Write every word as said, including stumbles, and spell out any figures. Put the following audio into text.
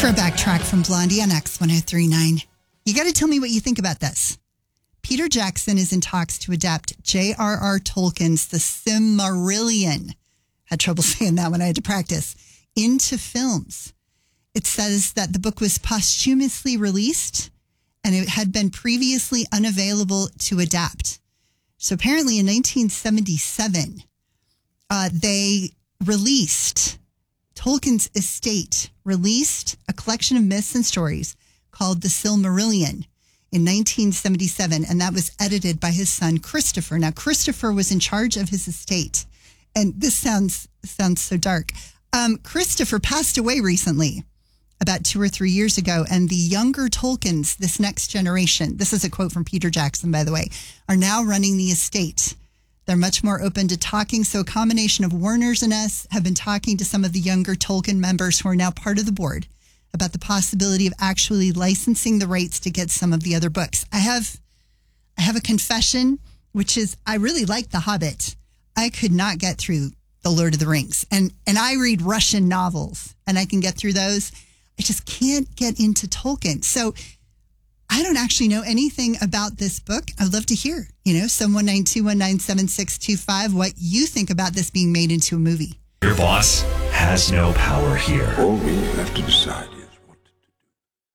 Throwback track from Blondie on X one oh three point nine. You got to tell me what you think about this. Peter Jackson is in talks to adapt J R R. Tolkien's The Silmarillion. Had trouble saying that when I had to practice. Into films. It says that the book was posthumously released and it had been previously unavailable to adapt. So apparently in nineteen seventy-seven, uh, they released, Tolkien's estate released a collection of myths and stories called The Silmarillion in nineteen seventy-seven, and that was edited by his son, Christopher. Now, Christopher was in charge of his estate, and this sounds sounds so dark. Um, Christopher passed away recently, about two or three years ago, and the younger Tolkiens, this next generation, this is a quote from Peter Jackson, by the way, are now running the estate. They're much more open to talking. So a combination of Warner's and us have been talking to some of the younger Tolkien members who are now part of the board about the possibility of actually licensing the rights to get some of the other books. I have, I have a confession, which is I really like The Hobbit. I could not get through The Lord of the Rings. And, and I read Russian novels and I can get through those. I just can't get into Tolkien. So I don't actually know anything about this book. I'd love to hear, you know, some one nine two one nine seven six two five, what you think about this being made into a movie. Your boss has no power here. All we have to decide